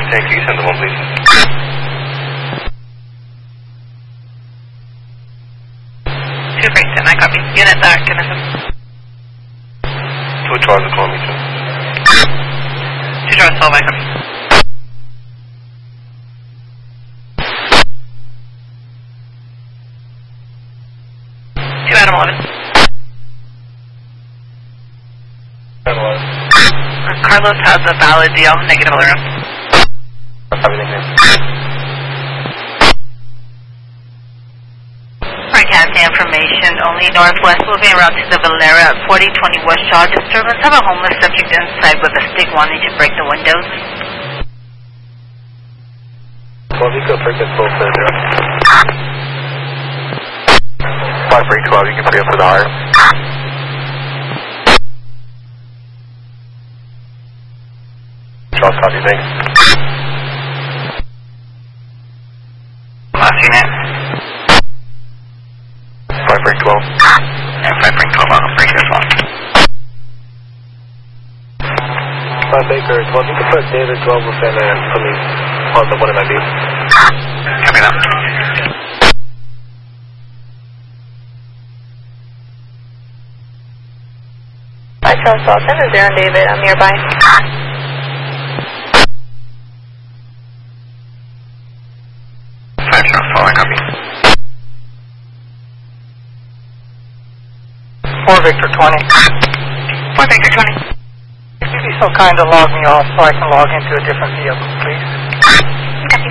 tank, can you send them one, please? Two Frankston, I copy. Unit Kennison. 2 Charles, call me, sir. 2 Charles 12, I copy. Adam 11. Carlos has a valid deal, negative alert. Broadcast information, only northwest moving around to the Valera at 4020 West Shaw. Disturbance of a homeless subject inside with a stick wanting to break the windows. Well, you go break this both there. 5-3-12, you can free up for the hire. Charles, copy, thanks. Last unit. 5-3-12. And 5-3-12, I'll break this one. 5 Baker 12, you can put David 12 within and put me on the 1 in ID. Copy that. Hi, Charles Dawson, is there on David? I'm nearby. 5 Charles, I copy. 4 Victor 20. 4 Victor 20. If you'd be so kind to log me off so I can log into a different vehicle, please. Copy.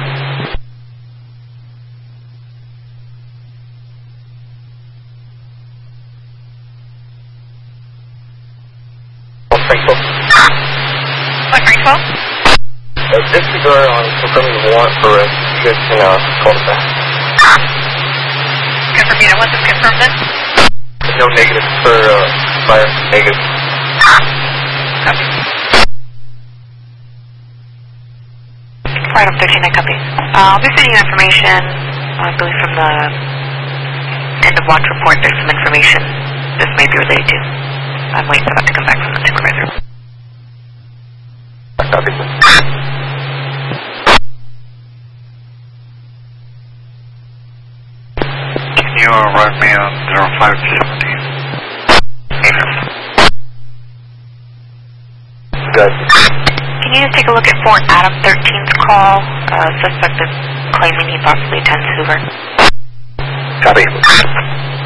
Disregard on confirming the warrant for a restriction cul-de-sac. Confirm unit, once it's confirmed then? No negative for fire, negative. Copy. Item 13, I copy. I'll be sending you information, I believe from the end of watch report. There's some information this may be related to. I'm waiting for that to come back from the supervisor. Copy. Can you run me on 0517? Good. Can you just take a look at Fort Adam 13's call? Suspect is claiming he possibly attends Hoover. Copy.